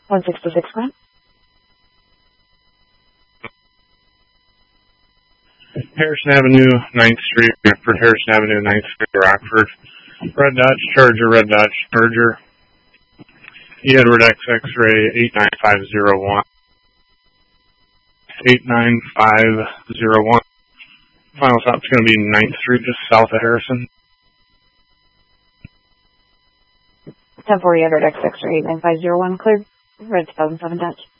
166, go ahead. Harrison Avenue, 9th Street, Rockford, Harrison Avenue, 9th Street, Rockford. Red Dodge Charger. Edward X X-ray 89501. 89501. Final stop's going to be 9th Street, just south of Harrison. 1040 Edward X X-ray 89501, cleared. Red 2007 Dodge.